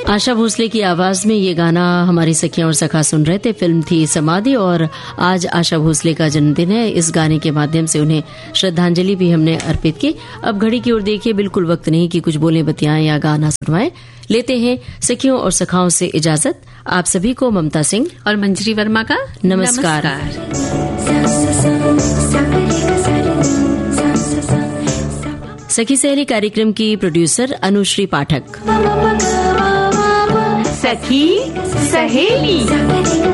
आशा भोसले की आवाज में ये गाना हमारी सखियां और सखा सुन रहे थे। फिल्म थी समाधि और आज आशा भोसले का जन्मदिन है। इस गाने के माध्यम से उन्हें श्रद्धांजलि भी हमने अर्पित की। अब घड़ी की ओर देखिए, बिल्कुल वक्त नहीं कि कुछ बोले बतियाएं या गाना सुनवाएं। लेते हैं सखियों और सखाओं से इजाजत। आप सभी को ममता सिंह और मंजरी वर्मा का नमस्कार। सखी सहेली कार्यक्रम की प्रोड्यूसर अनुश्री पाठक। सखी सहेली।